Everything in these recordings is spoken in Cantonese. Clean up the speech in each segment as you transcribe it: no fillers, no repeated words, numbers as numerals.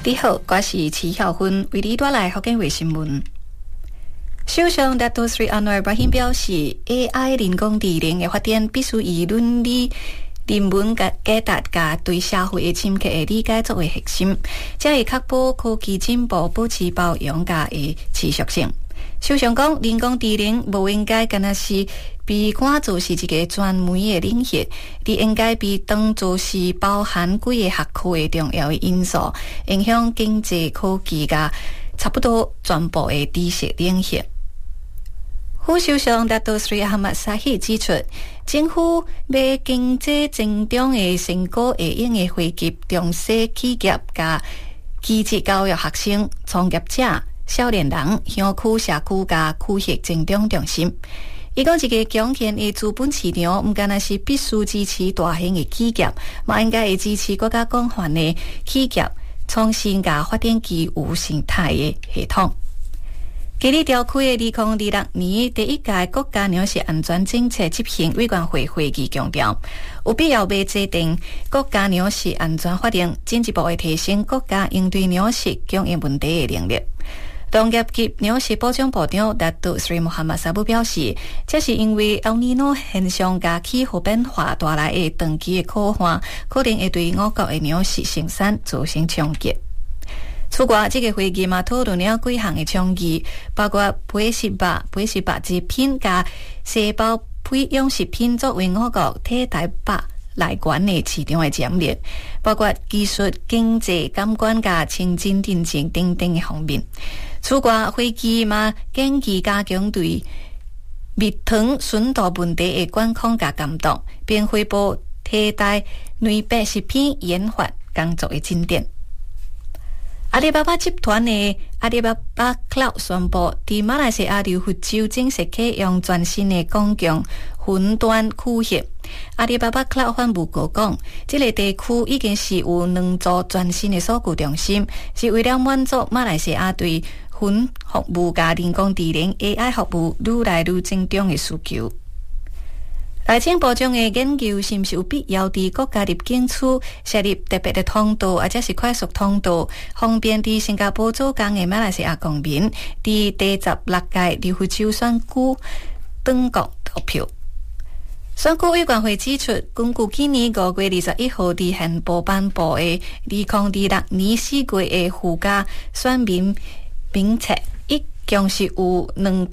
你好，我是齐晓芬，为你带来福建卫新闻。首相拿督斯里安瓦尔巴辛表示 ，AI 人工智能的发展必须以伦理、人文解答甲对社会的深刻的理解作为核心，才会确保科技进步保持包容甲的持续性。首相讲，人工智能无应该干那是被看作是一个专门的领域，你应该被当作是包含几个学科的重要的因素，影响经济、科技甲差不多全部的知识领域。副首相拿督斯里哈马沙希指出，政府要经济增长的成果会用的惠及中小企业甲基职教育学生、创业者、少年人、乡区社区甲区域增长中心。伊讲一个强健的资本市场，毋仅仅是必须支持大型的企业，嘛应该会支持国家广泛的企业创新甲发展具有生态的系统。基里调区的2026年第一届国家粮食安全政策执行委员会会议强调，有必要要制定国家粮食安全法令，进一步会提升国家应对粮食供应问题的能力。农业及粮食保障部长拿督斯里穆罕默沙布表示，这是因为厄尔尼诺现象加气候变化带来的长期的可汗，可能会对我国的粮食生产造成冲击。此外，这个会议嘛讨论了几项的倡议，包括配食肉制品加细胞配养食品作为我国替代肉来源的市场的潜力，包括技术、经济、监管加清真认证等等的方面。此外，会议嘛建议加强对蜜糖纯度问题的管控加监督，并汇报替代内白食品研发工作的进展。阿里巴巴集团的阿里巴巴 Cloud 宣布，在马来西亚柔佛州正式启用全新的公共云端区域。阿里巴巴 Cloud 反布告讲，这个地区已经是有2座全新的数据中心，是为了满足马来西亚对云服务加人工智能 AI 服务愈来愈增长的需求。内政部长的研究是不是有必要在国家入境处设立特别的通道，或者是快速通道，方便在新加坡做工的马来西亚公民在第16届柔佛州选举登记投票。选举委员会指出，根据今年5月21号在宪报颁布的2026年4月的附加选民名册，共是有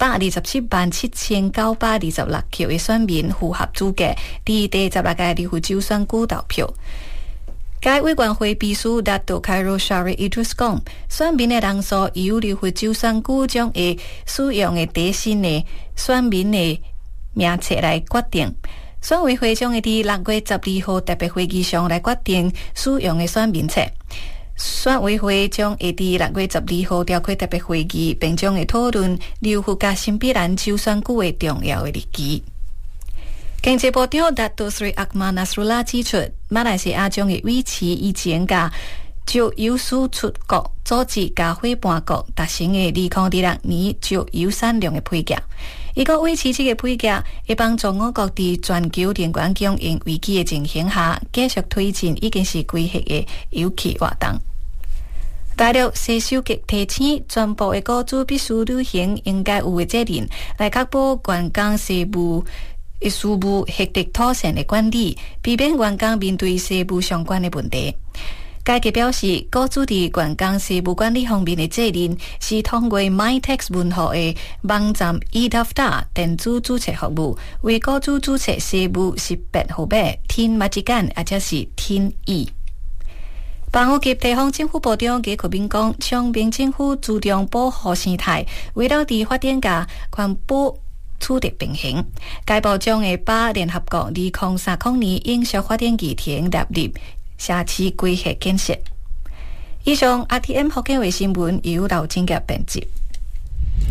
2277926票的选民符合资格，在第16届柔佛州选举投票。该委员会秘书拿督凯罗沙瑞伊图斯讲，选民的人数由柔佛州选举将会使用的最新的选民的名册来决定。选委会将会在6月12号特别会议上来决定使用的选民册。选委会将会在6月12号召开特别会议，并将会讨论柔佛甲新北兰州选举的重要的日期。经济部长拿督斯里阿马纳斯鲁拉指出，马来西亚将会维持以前甲石油输出国组织甲伙伴国达成的2026年石油产量的配额。伊讲维持这个配额，会帮助我国在全球能源供应危机的情形下，继续推进已经是规划的油气活动。大陆西手局提醒，全部的雇主必须履行应该有的责任，来确保员工事务核实妥善的管理，避免员工面对事务相关的问题。该局表示，雇主在员工事务管理方面的责任是通过 MyTax 文化的网站 eDaftar 电子注册服务，为雇主注册事务18号码 Tin Majikan 或者是 Tin E。办务及地方政府部长给国民讲，强兵政府注重保护生态，为了在发展甲环保取得平衡。该部将会把联合国2030年永续发展议题纳入社区规划建设。以上 RTM 福建卫新闻由刘正杰编辑。